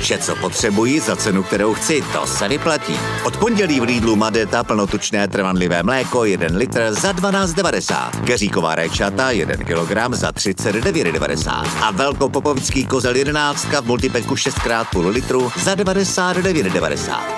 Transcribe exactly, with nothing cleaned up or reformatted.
Vše, co potřebuji za cenu, kterou chci, to se vyplatí. Od pondělí v Lidlu Madeta plnotučné trvanlivé mléko jeden litr za dvanáct devadesát. Keříková rajčata jeden kilogram za třicet devět devadesát. A velkopopovický kozel jedenáctka v multipeku šest krát půl litru za devadesát devět devadesát.